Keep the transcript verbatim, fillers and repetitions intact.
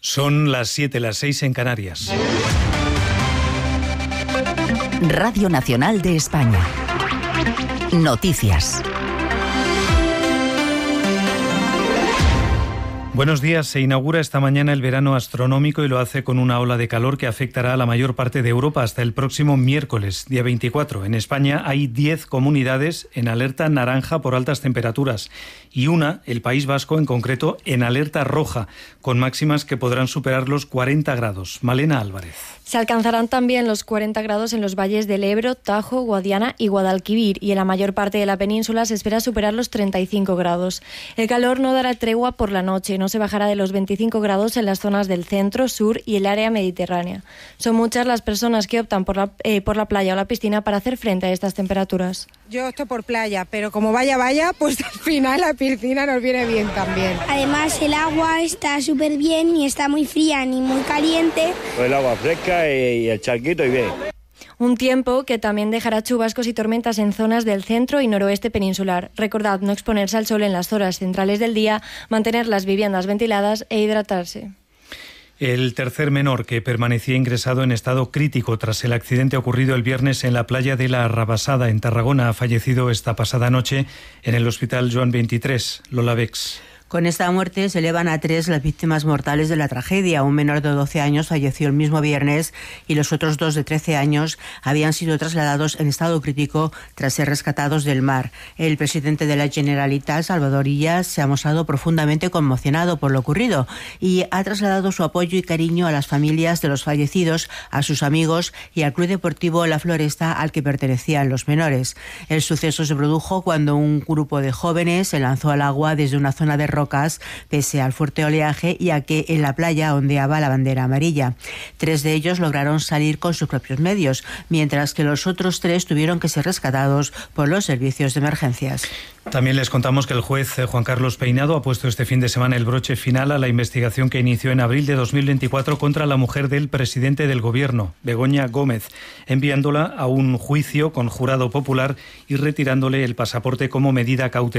Son las siete, las seis en Canarias. Radio Nacional de España. Noticias. Buenos días. Se inaugura esta mañana el verano astronómico y lo hace con una ola de calor que afectará a la mayor parte de Europa hasta el próximo miércoles, día veinticuatro. En España hay diez comunidades en alerta naranja por altas temperaturas y una, el País Vasco en concreto, en alerta roja, con máximas que podrán superar los cuarenta grados. Malena Álvarez. Se alcanzarán también los cuarenta grados en los valles del Ebro, Tajo, Guadiana y Guadalquivir, y en la mayor parte de la península se espera superar los treinta y cinco grados. El calor no dará tregua por la noche, no se bajará de los veinticinco grados en las zonas del centro, sur y el área mediterránea. Son muchas las personas que optan por la, eh, por la playa o la piscina para hacer frente a estas temperaturas. Yo opto por playa, pero como vaya, vaya, pues al final la piscina nos viene bien también. Además el agua está súper bien, ni está muy fría ni muy caliente. El agua fresca y el charquito y bien. Un tiempo que también dejará chubascos y tormentas en zonas del centro y noroeste peninsular. Recordad no exponerse al sol en las horas centrales del día, mantener las viviendas ventiladas e hidratarse. El tercer menor, que permanecía ingresado en estado crítico tras el accidente ocurrido el viernes en la playa de la Rabasada, en Tarragona, ha fallecido esta pasada noche en el hospital Joan veintitrés, Lola Bex. Con esta muerte se elevan a tres las víctimas mortales de la tragedia. Un menor de doce años falleció el mismo viernes y los otros dos de trece años habían sido trasladados en estado crítico tras ser rescatados del mar. El presidente de la Generalitat, Salvador Illa, se ha mostrado profundamente conmocionado por lo ocurrido y ha trasladado su apoyo y cariño a las familias de los fallecidos, a sus amigos y al Club Deportivo La Floresta al que pertenecían los menores. El suceso se produjo cuando un grupo de jóvenes se lanzó al agua desde una zona de roca pese al fuerte oleaje y a que en la playa ondeaba la bandera amarilla. Tres de ellos lograron salir con sus propios medios, mientras que los otros tres tuvieron que ser rescatados por los servicios de emergencias. También les contamos que el juez Juan Carlos Peinado ha puesto este fin de semana el broche final a la investigación que inició en abril de dos mil veinticuatro contra la mujer del presidente del gobierno, Begoña Gómez, enviándola a un juicio con jurado popular y retirándole el pasaporte como medida cautelar.